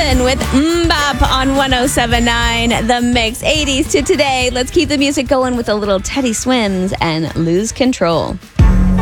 Wilson with Mbop on 107.9 The Mix. 80s to today. Let's keep the music going with a little Teddy Swims and Lose Control.